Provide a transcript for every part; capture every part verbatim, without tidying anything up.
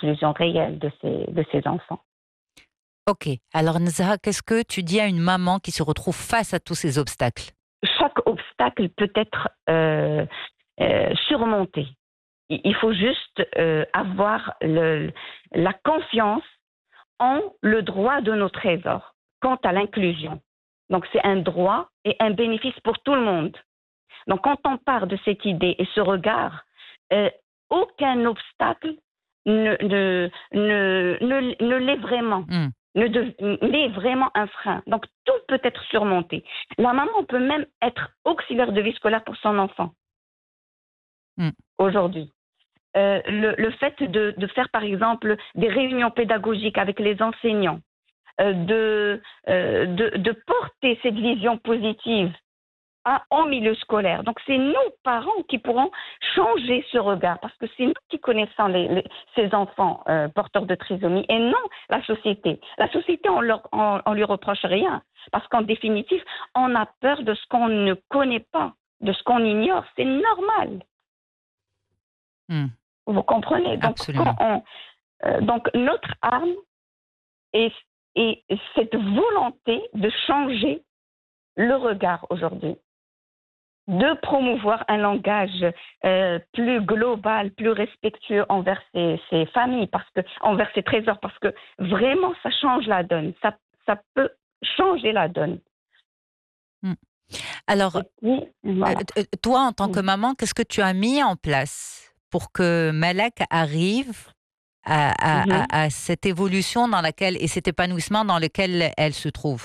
l'inclusion réelle de ces, de ces enfants. Ok. Alors, Nezha, qu'est-ce que tu dis à une maman qui se retrouve face à tous ces obstacles? Chaque obstacle peut être euh, euh, surmonté. Il faut juste euh, avoir le, la confiance en le droit de nos trésors quant à l'inclusion. Donc, c'est un droit et un bénéfice pour tout le monde. Donc, quand on part de cette idée et ce regard, euh, aucun obstacle ne, ne, ne, ne, ne l'est vraiment, Mm. ne n'est vraiment un frein. Donc, tout peut être surmonté. La maman peut même être auxiliaire de vie scolaire pour son enfant Mm. aujourd'hui. Euh, le, le fait de, de faire, par exemple, des réunions pédagogiques avec les enseignants, euh, de, euh, de, de porter cette vision positive à, en milieu scolaire. Donc, c'est nous, parents, qui pourrons changer ce regard, parce que c'est nous qui connaissons les, les, ces enfants euh, porteurs de trisomie, et non la société. La société, on leur, on, on lui reproche rien, parce qu'en définitive, on a peur de ce qu'on ne connaît pas, de ce qu'on ignore. C'est normal. Mm. Vous comprenez? Donc, quand Absolument. on, euh, donc notre arme est, est cette volonté de changer le regard aujourd'hui, de promouvoir un langage euh, plus global, plus respectueux envers ces, ces familles, parce que, envers ces trésors, parce que vraiment, ça change la donne. Ça, ça peut changer la donne. Mm. Alors, Et puis, euh, voilà. t- toi, en tant que maman, qu'est-ce que tu as mis en place pour que Malak arrive à, à, Mm-hmm. à, à cette évolution dans laquelle et cet épanouissement dans lequel elle se trouve?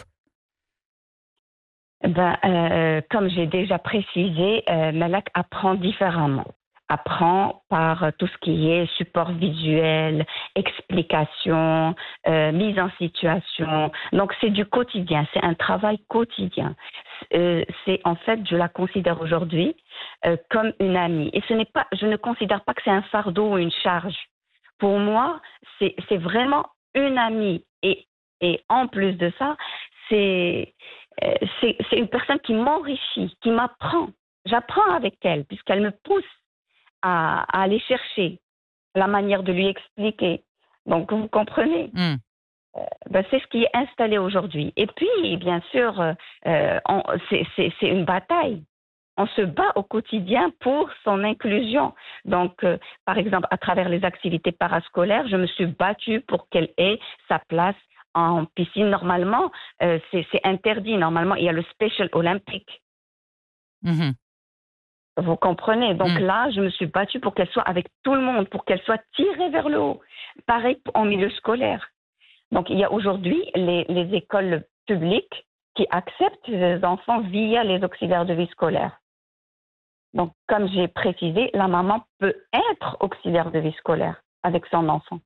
Ben, euh, comme j'ai déjà précisé, euh, Malak apprend différemment. Apprend par euh, tout ce qui est support visuel, explication, euh, mise en situation. Donc c'est du quotidien, c'est un travail quotidien. Euh, c'est en fait, je la considère aujourd'hui euh, comme une amie. Et ce n'est pas, je ne considère pas que c'est un fardeau ou une charge. Pour moi, c'est, c'est vraiment une amie. Et, et en plus de ça, c'est euh, c'est, c'est une personne qui m'enrichit, qui m'apprend. J'apprends avec elle, puisqu'elle me pousse à, à aller chercher la manière de lui expliquer. Donc, vous comprenez, Mm. euh, ben, c'est ce qui est installé aujourd'hui. Et puis, bien sûr, euh, on, c'est, c'est, c'est une bataille. On se bat au quotidien pour son inclusion. Donc, euh, par exemple, à travers les activités parascolaires, je me suis battue pour qu'elle ait sa place en piscine. Normalement, euh, c'est, c'est interdit. Normalement, il y a le Special Olympique. Mm-hmm. Vous comprenez? Donc Mm. là, je me suis battue pour qu'elle soit avec tout le monde, pour qu'elle soit tirée vers le haut. Pareil en milieu scolaire. Donc, il y a aujourd'hui les, les écoles publiques qui acceptent les enfants via les auxiliaires de vie scolaire. Donc, comme j'ai précisé, la maman peut être auxiliaire de vie scolaire avec son enfant.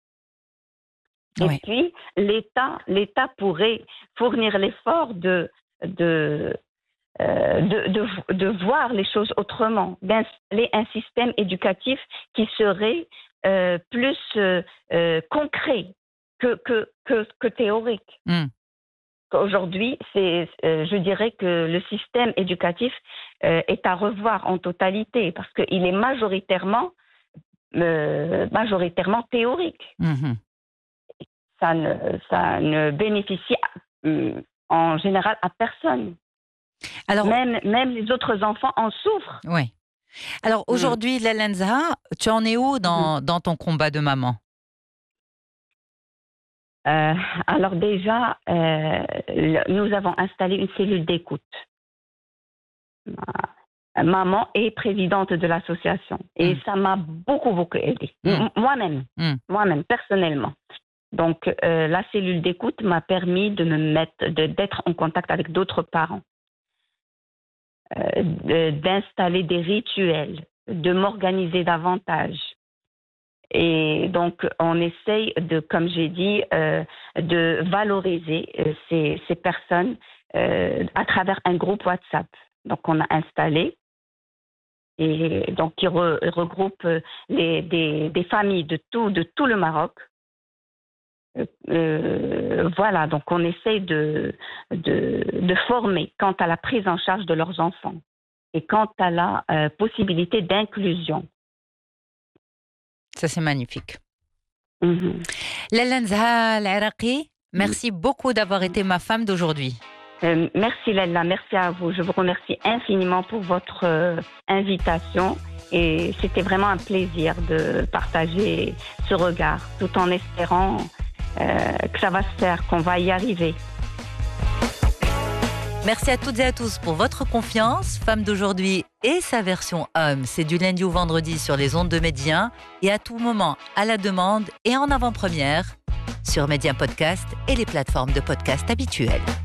Et Ouais. puis, l'État, l'État pourrait fournir l'effort de, de, euh, de, de, de voir les choses autrement, d'installer un système éducatif qui serait euh, plus euh, euh, concret que, que, que, que théorique. Mm. Aujourd'hui, c'est, euh, je dirais que le système éducatif euh, est à revoir en totalité parce qu'il est majoritairement, euh, majoritairement théorique. Mm-hmm. Ça ne, ça ne bénéficie euh, en général à personne. Alors, Même, même les autres enfants en souffrent. ouais. Alors Mm. aujourd'hui, Lalenza, tu en es où Mhm. dans, dans ton combat de maman? Euh, alors déjà, euh, le- nous avons installé une cellule d'écoute. Maman est présidente de l'association et Mm. ça m'a beaucoup, beaucoup aidée. Mm. M- moi-même, Mm. moi-même, personnellement. Donc, euh, la cellule d'écoute m'a permis de me mettre, de, d'être en contact avec d'autres parents, euh, de, d'installer des rituels, de m'organiser davantage. Et donc, on essaye de, comme j'ai dit, euh, de valoriser euh, ces, ces personnes euh, à travers un groupe WhatsApp. Donc, on a installé et donc qui re, regroupe les, des, des familles de tout, de tout le Maroc. Euh, voilà, donc on essaye de, de, de former quant à la prise en charge de leurs enfants et quant à la euh, possibilité d'inclusion. Ça, c'est magnifique. Mhm. Lalla Nzha Al-Iraqi, merci beaucoup d'avoir été ma femme d'aujourd'hui. Euh, merci Lalla, merci à vous. Je vous remercie infiniment pour votre euh, invitation et c'était vraiment un plaisir de partager ce regard tout en espérant euh, que ça va se faire, qu'on va y arriver. Merci à toutes et à tous pour votre confiance. Femme d'aujourd'hui et sa version homme, c'est du lundi au vendredi sur les ondes de Médien et à tout moment à la demande et en avant-première sur Médien Podcast et les plateformes de podcast habituelles.